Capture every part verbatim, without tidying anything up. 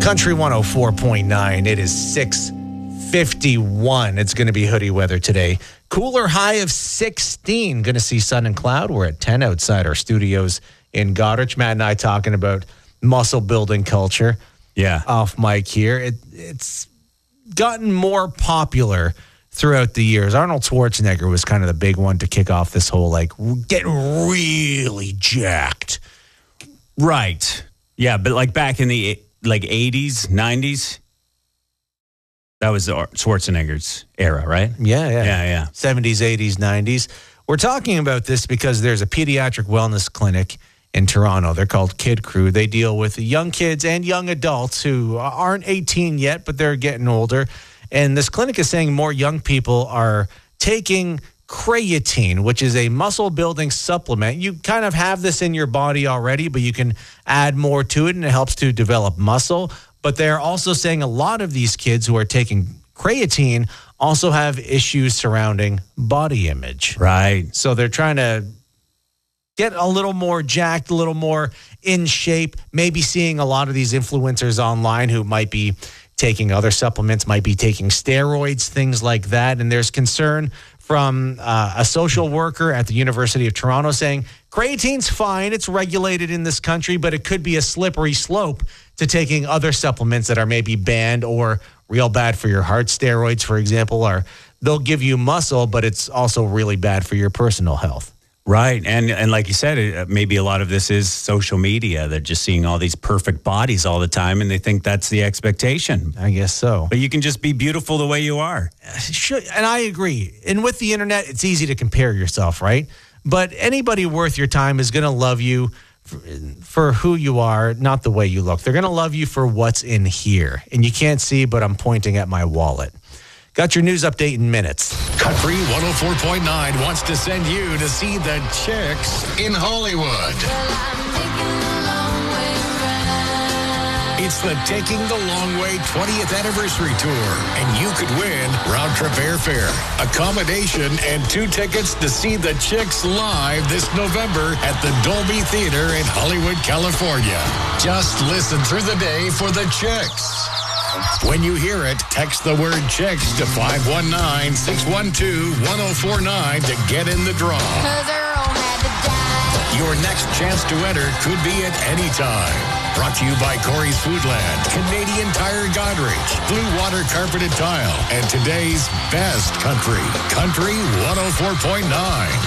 Country one oh four point nine. It is six fifty-one. It's going to be hoodie weather today. Cooler high of sixteen. Going to see sun and cloud. We're at ten outside our studios in Goderich. Matt and I talking about muscle building culture. Yeah. Off mic here. It, it's gotten more popular throughout the years. Arnold Schwarzenegger was kind of the big one to kick off this whole, like, get really jacked. Right. Yeah, but like back in the like eighties, nineties, that was Schwarzenegger's era, right? Yeah, yeah. Yeah, yeah. seventies, eighties, nineties. We're talking about this because there's a pediatric wellness clinic in Toronto. They're called Kid Crew. They deal with young kids and young adults who aren't eighteen yet, but they're getting older. And this clinic is saying more young people are taking creatine, which is a muscle building supplement. You kind of have this in your body already, but you can add more to it and it helps to develop muscle. But they're also saying a lot of these kids who are taking creatine also have issues surrounding body image. Right. So they're trying to get a little more jacked, a little more in shape, maybe seeing a lot of these influencers online who might be taking other supplements, might be taking steroids, things like that. And there's concern from uh, a social worker at the University of Toronto saying creatine's fine, it's regulated in this country, but it could be a slippery slope to taking other supplements that are maybe banned or real bad for your heart. Steroids, for example, are they'll give you muscle, but it's also really bad for your personal health. Right. And and like you said, it, maybe a lot of this is social media. They're just seeing all these perfect bodies all the time, and they think that's the expectation. I guess so. But you can just be beautiful the way you are. And I agree. And with the internet, it's easy to compare yourself, right? But anybody worth your time is going to love you for, for who you are, not the way you look. They're going to love you for what's in here. And you can't see, but I'm pointing at my wallet. Got your news update in minutes. Country one oh four point nine wants to send you to see the Chicks in Hollywood. It's the Taking the Long Way twentieth Anniversary Tour, and you could win round-trip airfare, accommodation, and two tickets to see the Chicks live this November at the Dolby Theater in Hollywood, California. Just listen through the day for the Chicks. When you hear it, text the word Chicks to five one nine, six one two, one oh four nine to get in the draw. Your next chance to enter could be at any time. Brought to you by Corey's Foodland, Canadian Tire Godrich, Blue Water Carpeted Tile, and today's best country, Country one oh four point nine.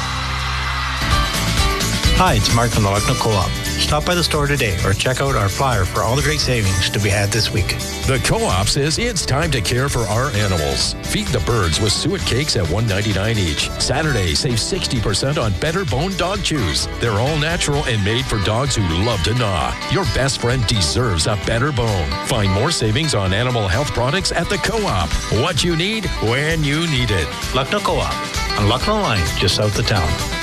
Hi, it's Mark from the Lucknow Co-op. Stop by the store today or check out our flyer for all the great savings to be had this week. The Co-op says it's time to care for our animals. Feed the birds with suet cakes at one ninety-nine each. Saturday, save sixty percent on Better Bone dog chews. They're all natural and made for dogs who love to gnaw. Your best friend deserves a better bone. Find more savings on animal health products at the Co-op. What you need, when you need it. Lucknow Co-op on Lucknow Line, just south of town.